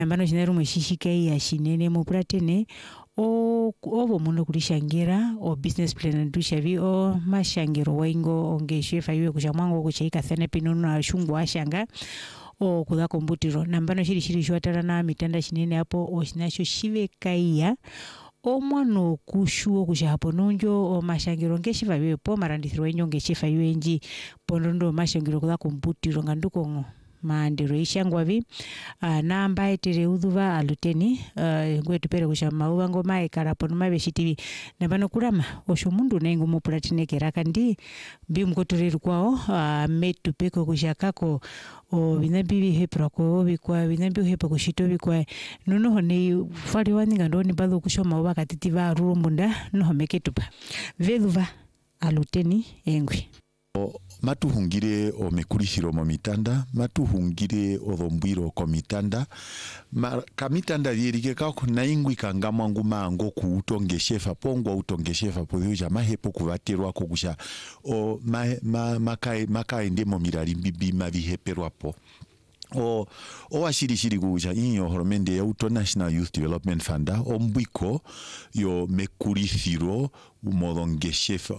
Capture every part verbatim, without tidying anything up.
Nambano chinero mwishishika ya shinene mupratene o ovo muno kulishangira o business plan ndushavi o mashangiro waingo onge shefa iwe kushamwango kuchaika thene pinunu na shungu ashanga o kudha kombutiro nambano shiri shiri shwatara na mitanda shinene hapo o shinasho shive kaiya o mwano kushuo kusha hapo nunjo o mashangiro nge shefa iwe po marandithiro wenyo nge shefa iwe nji pondondo mashangiro kudha kombutiro nganduko ngo maandiro ishangwavi uh, namba etere udhuva aluteni uh, ngwe tupere kushama uvango mae karapono mabe shitivi nabano kurama osho mundu nengu muplatine keraka ndi bi mkotoreri kwao uh, metu peko kushakako o binabi hepra ko bikwa binabi hepa kushito bikwa nuno hone fari waninga ndoni bado kushoma ubakatitiva rurumbunda no meketupa veluva aluteni engwe o matuhungire o mekurishiro mo mitanda matuhungire o dhombwiro ko mitanda ma, ka mitanda yerike ka kuna ingwi kangama nguma ngo ku utongeshefa pongwa utongeshefa podhuja mahepo kuvaterwa ko kusha o ma, ma, makai makai ndemo mirari bibi maviheperwapo o o ashiri shiri kuja inyo horomende ya uto National Youth Development Fund o mbiko yo mekurithiro umodongeshefa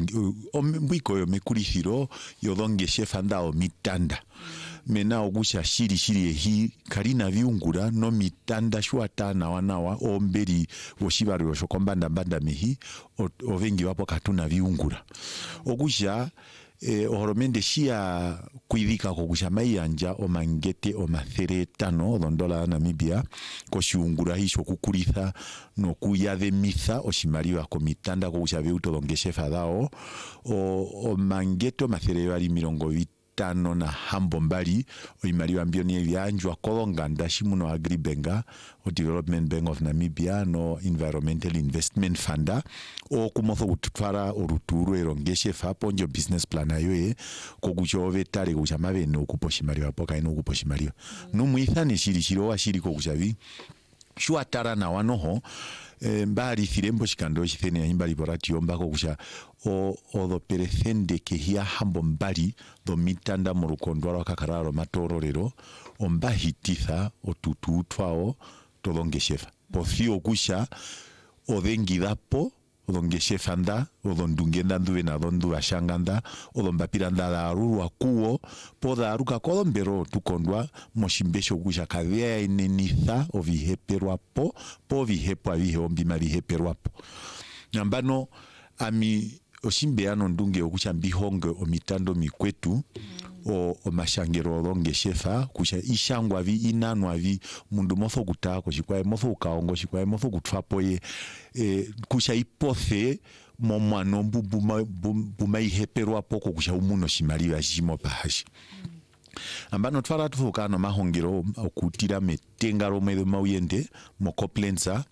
o mbiko yo mekurithiro yo dongeshefa ndao mitanda mena ogusha shiri shiri hi karina viungura no mitanda shwata na wanawa o mberi woshibari oshokombanda banda mehi o, o vengi wapo katuna viungura ogusha Eh, oromende shia kuidhika ko kushamai anja o mangete o mathere tano dondola Namibia ko shiungura hisho kukuritha no kuyade mitha o shimariwa ko mitanda ko kushabe uto dongeshefa dao o, o mangete o mathere bali mirongo vitano na hambo mbali o imariwa mbioni ebyanjwa kolonganda shimuno agribenga o Development Bank of Namibia no Environmental Investment Fund o kumotho kutfara oruturu erongeshefa ponjo business plan ayoe ko kuchove tare kuchamabe no kuposhimariwa poka ino kuposhimariwa mm. no muithane shiri shiro wa shiri ko kuchavi shwatara na wanoho e, mbari thirembo shikando shithene ya himbali porati yombako kusha o, o do perethende ke hia hambo mbali do mitanda morukondwara wakakararo matororero o mbahititha o tututwao todongeshefa pothio kusha o dengidapo o dongeshefa nda o dondungenda nduwe na dondu ashanganda o dombapiranda da aruru akuo poda aruka kodombero tukondwa moshimbesho kusha kadhea inenitha o viheperwapo po vihepo avihe ombima viheperwapo nambano ami oshimbeano ndunge okusha mbihonge o mitando mikwetu mm. o, o mashangero odongeshefa kusha ishangwa vi inanwa vi mundu motho kutako shikwae motho ukaongo shikwae motho kutfapo ye e, kusha ipothe momwano buma buma iheperwa poko kusha umuno shimariwa shimo pahashi mm. ambano twara tufukano mahongero okutira metengaro medo mauyende mokoplensa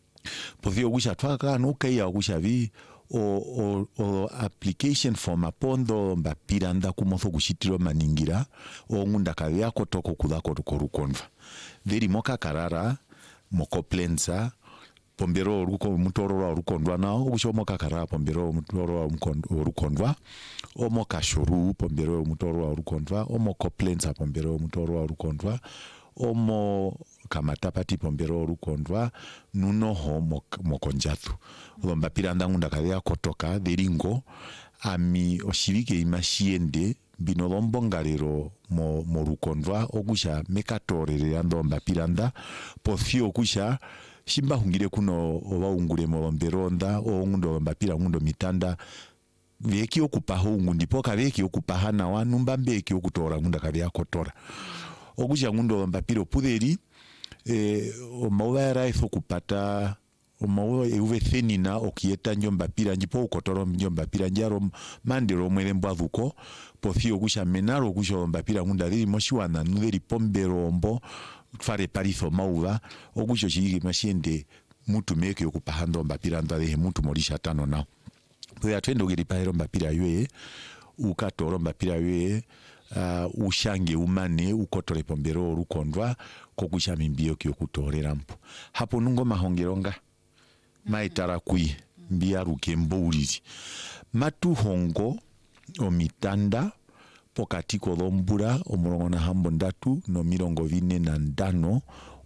povio kusha twaka no kaya kusha vi o, o, o application form apondo mbapiranda kumotho kushitiro maningira o ngunda kavya kotoko kudako korukonva veri moka karara mokoplensa pombero ruko mutoro rukondwa nao kusho moka karara pombero mutoro rukondwa o moka shuru pombero mutoro rukondwa o mokoplensa pombero mutoro rukondwa omo kamatapati pombero rukondwa nuno ho mokonjatu lomba piranda ngunda kadea kotoka deringo ami oshirike imashiende binolombo ngalero mo morukondwa ogusha mekatorere ando mbapiranda pothio kusha shimba hungire kuno owaungure molomberonda o ngundo mbapira ngundo mitanda veki okupaho ngundi poka veki okupahana wanu mbambeki okutora ngunda kadea kotora ogusha ngundo mbapiro puderi eh o mawera ifo kupata o mawo euve thenina okieta njomba pira njipo ukotoro njomba pira njaro mandero mwelembo avuko pothio kusha menaro kusha njomba pira ngunda diri moshiwana nuderi pombero ombo fare paritho mauva ogusho chigi mashende mutu meke okupahando mbapira ndade mutu morisha tano nao po ya twendo giri pahero mbapira ywe ukatoro mbapira ywe Uh, ushange umane ukotore pombero rukondwa kokusha mimbio kyo kutorera mpo hapo nungo mahongeronga maitara kui mbia rukembo uriri matu hongo o mitanda pokati ko lombura o murongo na hambo ndatu no mirongo vine na ndano